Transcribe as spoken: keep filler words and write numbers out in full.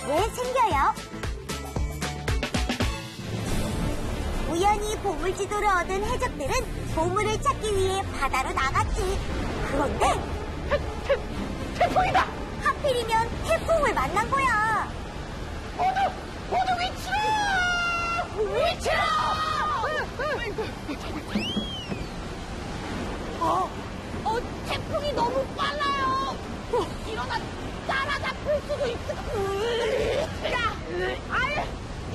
왜 생겨요? 우연히 보물지도를 얻은 해적들은 보물을 찾기 위해 바다로 나갔지. 그런데 태, 태, 태풍이다! 하필이면 태풍을 만난 거야. 모두, 모두 위치로! 위치로! 어, 어, 태풍이 너무 빨라요. 어, 이러다 따라잡힐 수도 있어. 야, 아유.